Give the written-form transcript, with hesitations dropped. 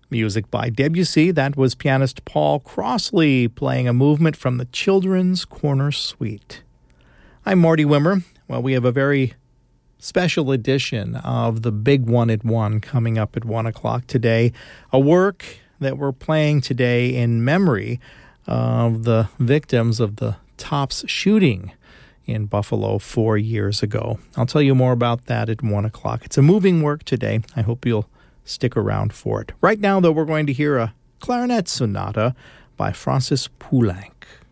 Music by Debussy. That was pianist Paul Crossley playing a movement from the Children's Corner Suite. I'm Marty Wimmer. Well, we have a very special edition of the Big One at One coming up at 1 o'clock today. A work that we're playing today in memory of the victims of the Tops shooting in Buffalo 4 years ago. I'll tell you more about that at 1 o'clock. It's a moving work today. I hope you'll stick around for it. Right now, though, we're going to hear a clarinet sonata by Francis Poulenc.